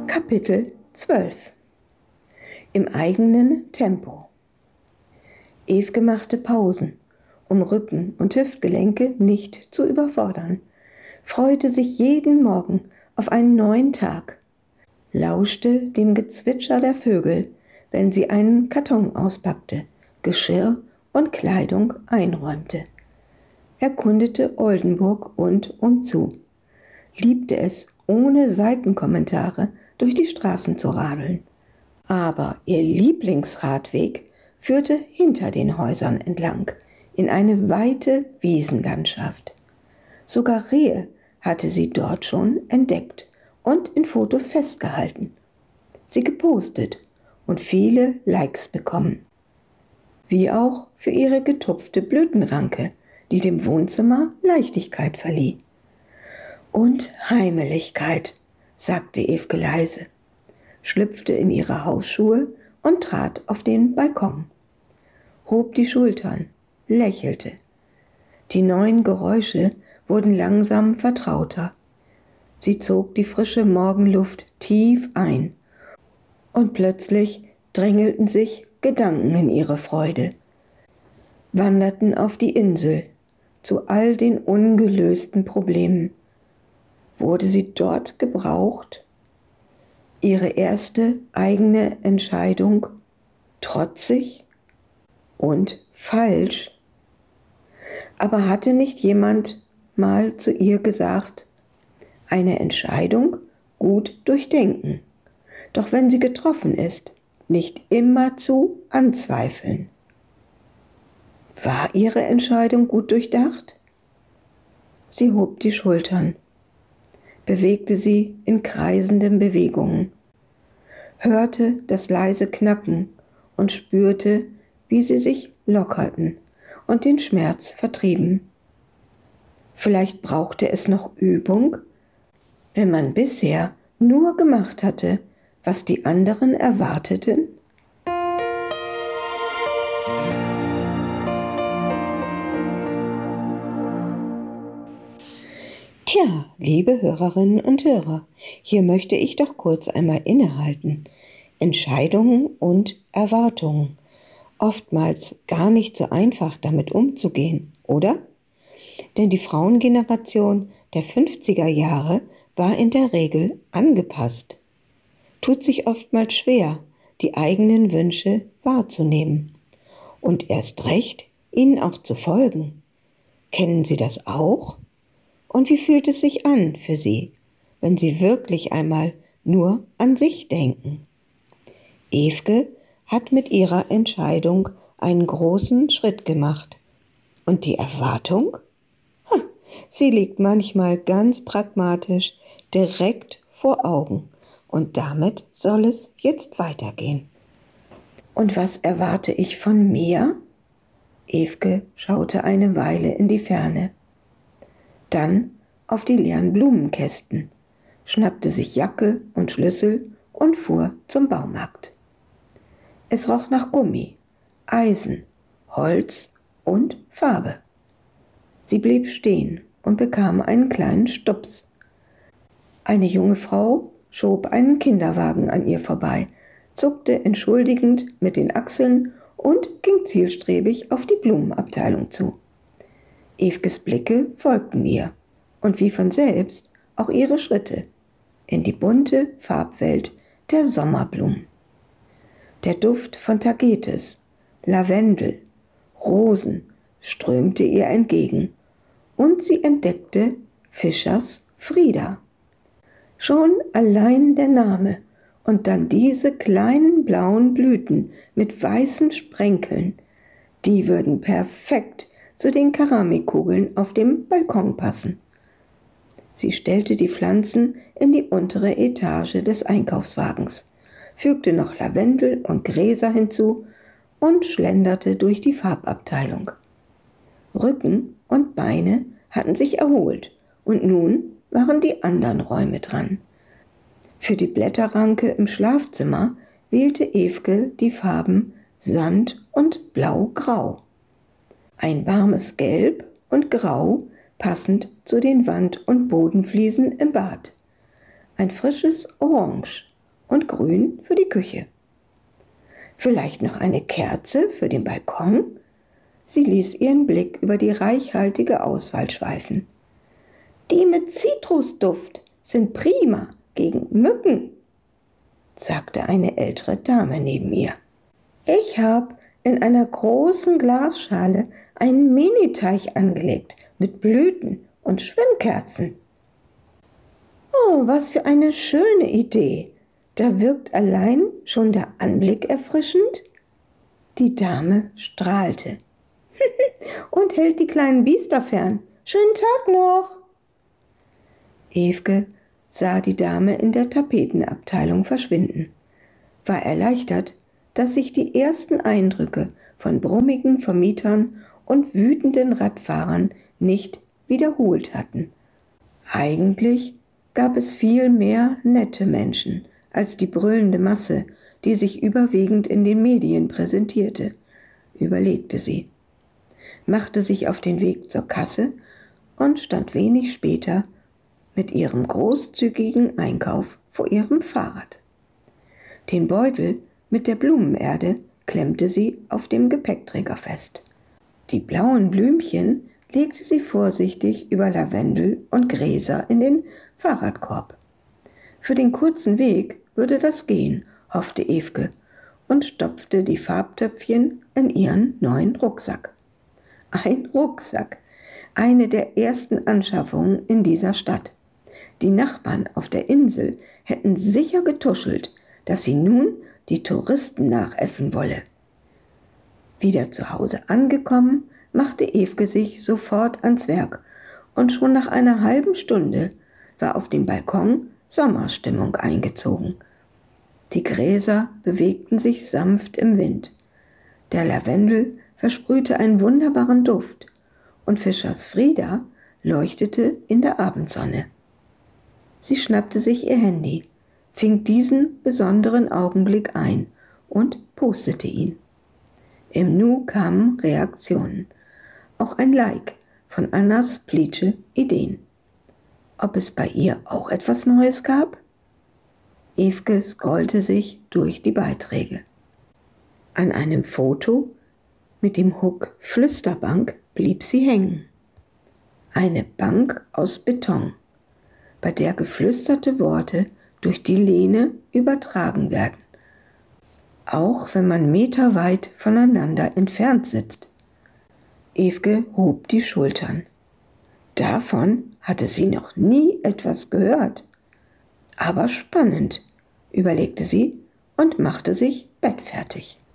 Kapitel 12 Im eigenen Tempo. Ewke machte Pausen, um Rücken und Hüftgelenke nicht zu überfordern, freute sich jeden Morgen auf einen neuen Tag, lauschte dem Gezwitscher der Vögel, wenn sie einen Karton auspackte, Geschirr und Kleidung einräumte, erkundete Oldenburg und umzu, liebte es, ohne Seitenkommentare durch die Straßen zu radeln. Aber ihr Lieblingsradweg führte hinter den Häusern entlang, in eine weite Wiesenlandschaft. Sogar Rehe hatte sie dort schon entdeckt und in Fotos festgehalten, sie gepostet und viele Likes bekommen. Wie auch für ihre getupfte Blütenranke, die dem Wohnzimmer Leichtigkeit verlieh. Und Heimeligkeit, sagte Ewke leise, schlüpfte in ihre Hausschuhe und trat auf den Balkon, hob die Schultern, lächelte. Die neuen Geräusche wurden langsam vertrauter. Sie zog die frische Morgenluft tief ein und plötzlich drängelten sich Gedanken in ihre Freude, wanderten auf die Insel zu all den ungelösten Problemen. Wurde sie dort gebraucht? Ihre erste eigene Entscheidung trotzig und falsch? Aber hatte nicht jemand mal zu ihr gesagt, eine Entscheidung gut durchdenken, doch wenn sie getroffen ist, nicht immerzu anzweifeln. War ihre Entscheidung gut durchdacht? Sie hob die Schultern, bewegte sie in kreisenden Bewegungen, hörte das leise Knacken und spürte, wie sie sich lockerten und den Schmerz vertrieben. Vielleicht brauchte es noch Übung, wenn man bisher nur gemacht hatte, was die anderen erwarteten? Tja, liebe Hörerinnen und Hörer, hier möchte ich doch kurz einmal innehalten. Entscheidungen und Erwartungen. Oftmals gar nicht so einfach damit umzugehen, oder? Denn die Frauengeneration der 50er Jahre war in der Regel angepasst. Tut sich oftmals schwer, die eigenen Wünsche wahrzunehmen und erst recht, ihnen auch zu folgen. Kennen Sie das auch? Und wie fühlt es sich an für Sie, wenn Sie wirklich einmal nur an sich denken? Ewke hat mit ihrer Entscheidung einen großen Schritt gemacht. Und die Erwartung? Sie liegt manchmal ganz pragmatisch direkt vor Augen. Und damit soll es jetzt weitergehen. Und was erwarte ich von mir? Ewke schaute eine Weile in die Ferne. Dann auf die leeren Blumenkästen, schnappte sich Jacke und Schlüssel und fuhr zum Baumarkt. Es roch nach Gummi, Eisen, Holz und Farbe. Sie blieb stehen und bekam einen kleinen Stups. Eine junge Frau schob einen Kinderwagen an ihr vorbei, zuckte entschuldigend mit den Achseln und ging zielstrebig auf die Blumenabteilung zu. Ewkes Blicke folgten ihr und wie von selbst auch ihre Schritte in die bunte Farbwelt der Sommerblumen. Der Duft von Tagetes, Lavendel, Rosen strömte ihr entgegen und sie entdeckte Fischers Frieda. Schon allein der Name und dann diese kleinen blauen Blüten mit weißen Sprenkeln, die würden perfekt zu den Keramikkugeln auf dem Balkon passen. Sie stellte die Pflanzen in die untere Etage des Einkaufswagens, fügte noch Lavendel und Gräser hinzu und schlenderte durch die Farbabteilung. Rücken und Beine hatten sich erholt und nun waren die anderen Räume dran. Für die Blätterranke im Schlafzimmer wählte Ewke die Farben Sand und Blau-Grau. Ein warmes Gelb und Grau passend zu den Wand- und Bodenfliesen im Bad. Ein frisches Orange und grün für die Küche. Vielleicht noch eine Kerze für den Balkon? Sie ließ ihren Blick über die reichhaltige Auswahl schweifen. Die mit Zitrusduft sind prima gegen Mücken, sagte eine ältere Dame neben ihr. Ich habe in einer großen Glasschale einen Miniteich angelegt mit Blüten und Schwimmkerzen. Oh, was für eine schöne Idee! Da wirkt allein schon der Anblick erfrischend. Die Dame strahlte. Und hält die kleinen Biester fern. Schönen Tag noch! Evke sah die Dame in der Tapetenabteilung verschwinden, war erleichtert, dass sich die ersten Eindrücke von brummigen Vermietern und wütenden Radfahrern nicht wiederholt hatten. Eigentlich gab es viel mehr nette Menschen als die brüllende Masse, die sich überwiegend in den Medien präsentierte, überlegte sie, machte sich auf den Weg zur Kasse und stand wenig später mit ihrem großzügigen Einkauf vor ihrem Fahrrad. Den Beutel mit der Blumenerde klemmte sie auf dem Gepäckträger fest. Die blauen Blümchen legte sie vorsichtig über Lavendel und Gräser in den Fahrradkorb. Für den kurzen Weg würde das gehen, hoffte Evke und stopfte die Farbtöpfchen in ihren neuen Rucksack. Ein Rucksack, eine der ersten Anschaffungen in dieser Stadt. Die Nachbarn auf der Insel hätten sicher getuschelt, dass sie nun die Touristen nachäffen wolle. Wieder zu Hause angekommen, machte Evke sich sofort ans Werk und schon nach einer halben Stunde war auf dem Balkon Sommerstimmung eingezogen. Die Gräser bewegten sich sanft im Wind. Der Lavendel versprühte einen wunderbaren Duft und Fischers Frieda leuchtete in der Abendsonne. Sie schnappte sich ihr Handy, fing diesen besonderen Augenblick ein und postete ihn. Im Nu kamen Reaktionen. Auch ein Like von Annas Plitsche Ideen. Ob es bei ihr auch etwas Neues gab? Evke scrollte sich durch die Beiträge. An einem Foto mit dem Hook Flüsterbank blieb sie hängen. Eine Bank aus Beton, bei der geflüsterte Worte durch die Lehne übertragen werden, auch wenn man meterweit voneinander entfernt sitzt. Evke hob die Schultern. Davon hatte sie noch nie etwas gehört. Aber spannend, überlegte sie und machte sich bettfertig.